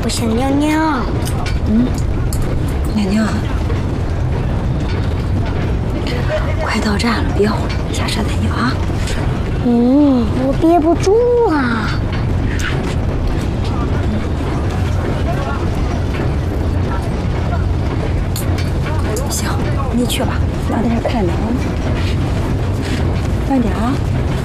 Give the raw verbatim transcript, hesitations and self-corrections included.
我想尿尿。 嗯，尿尿啊？快到站了，别慌，下车再尿啊。 嗯，我憋不住啊。 行，你去吧，咱在这看凉。慢点啊。